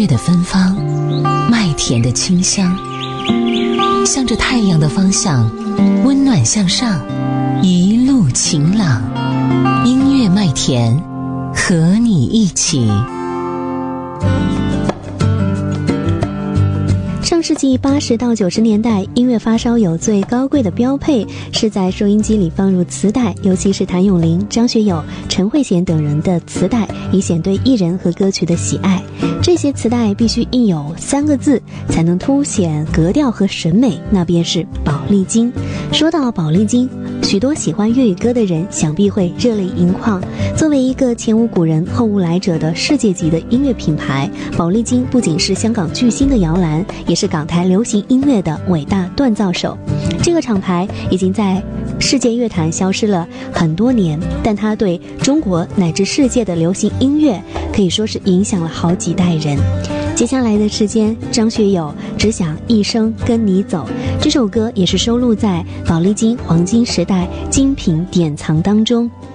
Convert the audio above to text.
的芬芳，麦田的清香，向着太阳的方向，温暖向上，一路晴朗。音乐麦田，和你一起。 上世纪80到90年代，音乐发烧友最高贵的标配是在收音机里放入磁带，尤其是谭咏麟、张学友、陈慧娴等人的磁带，以显对艺人和歌曲的喜爱。这些磁带必须印有3个字，才能凸显格调和审美，那便是宝丽金。说到宝丽金，许多喜欢粤语歌的人想必会热泪盈眶。作为一个前无古人后无来者的世界级的音乐品牌，宝丽金不仅是香港巨星的摇篮，也是港台流行音乐的伟大锻造手。这个厂牌已经在世界乐坛消失了很多年，但它对中国乃至世界的流行音乐可以说是影响了好几代人。接下来的时间，张学友只想一生跟你走，这首歌也是收录在宝丽金黄金时代精品典藏当中。